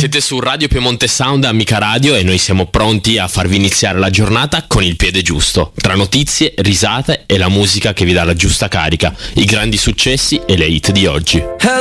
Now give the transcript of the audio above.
Siete su Radio Piemonte Sound, Amica Radio, e noi siamo pronti a farvi iniziare la giornata con il piede giusto. Tra notizie, risate e la musica che vi dà la giusta carica, i grandi successi e le hit di oggi.